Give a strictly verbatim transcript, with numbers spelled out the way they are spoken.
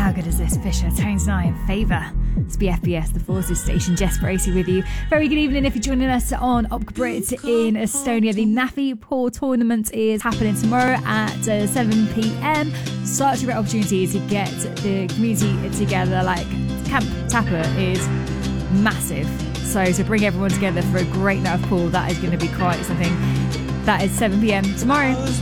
How good is this? Fisher, Tones and I in favour. It's B F B S, the Forces Station. Jess Bracey with you. Very good evening if you're joining us on Opgbrit in Estonia. The Nafi Pool Tournament is happening tomorrow at uh, seven p.m. Such a great opportunity to get the community together. Like, Camp Tapper is massive. So to bring everyone together for a great night of pool, that is going to be quite something. That is seven p.m. tomorrow.